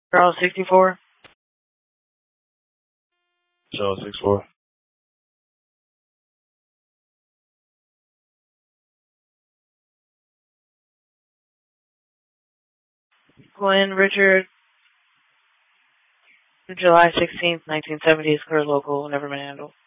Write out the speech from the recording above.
Charles 64. Charles 64. Glenn Richard, July 16th, 1970, clear local, never been handled.